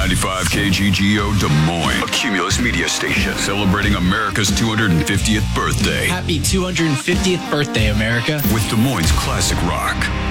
95 KGGO Des Moines, a Cumulus media station celebrating America's 250th birthday. Happy 250th birthday, America. With Des Moines classic rock,